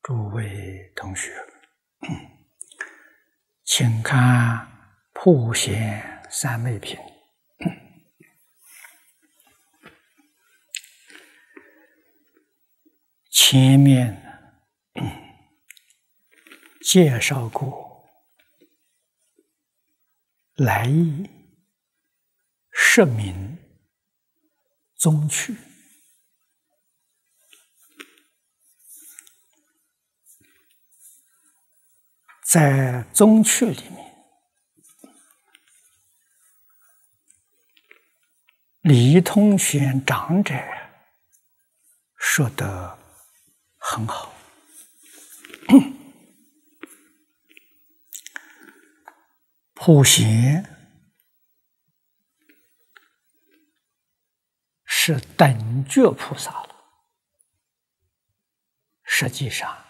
诸位同学，请看普贤三昧品。前面介绍过来意、释名、宗趣。在宗趣里面，李通玄长者说得很好。普贤是等觉菩萨了，实际上